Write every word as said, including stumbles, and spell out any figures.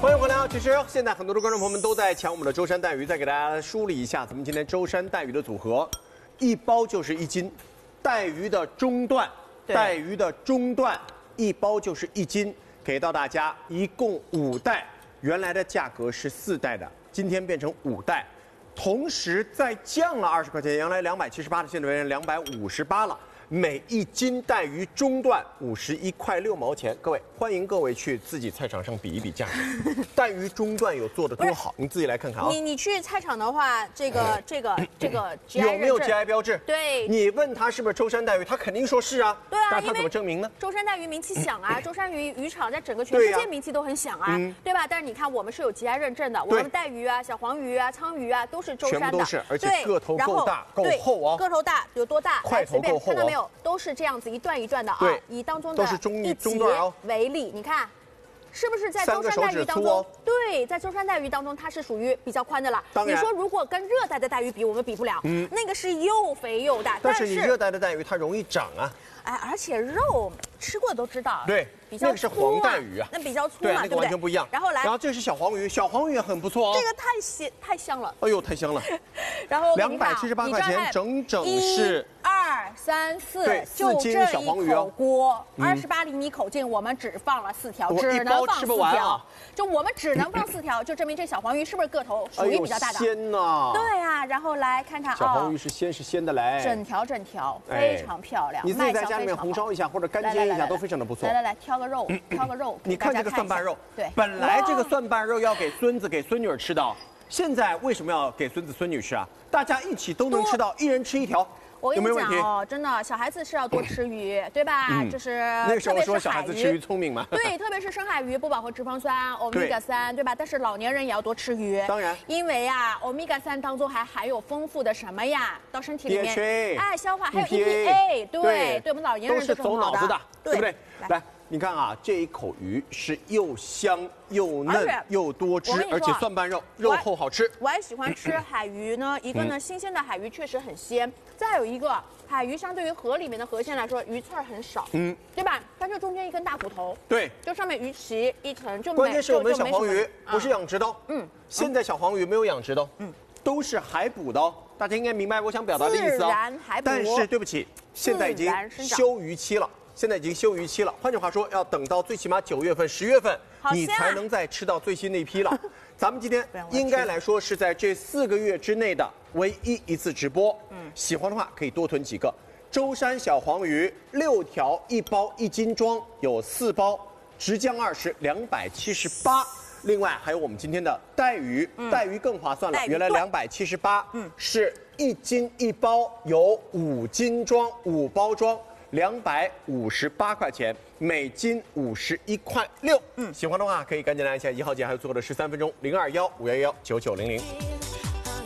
欢迎回来啊！其实现在很多的观众朋友们都在抢我们的舟山带鱼，再给大家梳理一下咱们今天舟山带鱼的组合，一包就是一斤，带鱼的中段，带鱼的中段一包就是一斤，给到大家一共五袋，原来的价格是四袋的，今天变成五袋，同时再降了二十块钱，原来两百七十八的，现在变成两百五十八了。 每一斤带鱼中段五十一块六毛钱，各位欢迎各位去自己菜场上比一比价格，带鱼中段有做的多好，你自己来看看啊。 你你去菜场的话，这个这个这个 G I 有没有 G I 标志？ 对， 你问他是不是舟山带鱼，他肯定说是啊。 对啊， 但是他怎么证明呢？ 舟山带鱼名气响啊，舟山鱼渔场在整个全世界名气都很响啊，对吧？但是你看我们是有 G I 认证的，我们带鱼啊、小黄鱼啊、鲳鱼啊都是舟山的， 全部都是，而且个头够大、够厚哦。 个头大有多大？ 块头够厚， 看到没有？都是这样。 一段一段的啊，以当中的一节为例，你看，是不是在舟山带鱼当中？对，在舟山带鱼当中，它是属于比较宽的了。你说如果跟热带的带鱼比，我们比不了，嗯，那个是又肥又大。 但是你热带的带鱼它容易长啊。哎， 而且肉吃过的都知道， 对， 比较那个是黄带鱼啊， 那比较粗嘛， 对，那个完全不一样。 然后来， 然后这是小黄鱼，小黄鱼也很不错哦。 这个太鲜太香了， 哎呦，太香了。 然后两百七十八块钱，整整是。 二三四， 就这一口锅，二十八厘米口径，我们只放了四条，只能放四条，就我们只能放四条，就证明这小黄鱼是不是个头属于比较大的？ 鲜呐！ 对啊，然后来看看啊， 小黄鱼是鲜是鲜的来， 整条整条，非常漂亮。 你自己在家里面红烧一下或者干煎一下都非常的不错。 来来来，挑个肉，挑个肉， 你看这个蒜瓣肉， 对， 本来这个蒜瓣肉要给孙子给孙女儿吃的，现在为什么要给孙子孙女吃啊？大家一起都能吃到，一人吃一条。 我跟你讲哦，真的，小孩子是要多吃鱼，对吧？嗯、就是那个时候说小孩子吃鱼聪明嘛。 对，特别是深海鱼不饱和脂肪酸欧米伽三，对吧？但是老年人也要多吃鱼。 当然， 因为啊，欧米伽三当中还含有丰富的什么呀？到身体里面， D H A 哎，消化还有 E P A， 对，对我们老年人都是走脑子的，对不对？来。 你看啊，这一口鱼是又香又嫩又多汁，而且蒜瓣肉肉厚好吃。 我还喜欢吃海鱼呢，一个呢新鲜的海鱼确实很鲜，再有一个海鱼相对于河里面的河鲜来说，鱼刺儿很少，嗯，对吧？但是中间一根大骨头， 对， 就上面鱼鳍一层就没。 关键是我们小黄鱼不是养殖的，嗯，现在小黄鱼没有养殖的，嗯，都是海捕的，大家应该明白我想表达的意思啊。但是对不起，现在已经休渔期了。 现在已经休渔期了，换句话说，要等到最起码九月份、十月份，你才能再吃到最新那批了。咱们今天应该来说是在这四个月之内的唯一一次直播。嗯，喜欢的话可以多囤几个。舟山小黄鱼六条一包一斤装，有四包，直降二十，两百七十八。另外还有我们今天的带鱼，嗯、带鱼更划算了，原来两百七十八，嗯，是一斤一包，有五斤装，五包装。 两百五十八块钱，每斤五十一块六。嗯，喜欢的话可以赶紧来一下一号键，还有最后的十三分钟，零二幺五幺幺九九零零。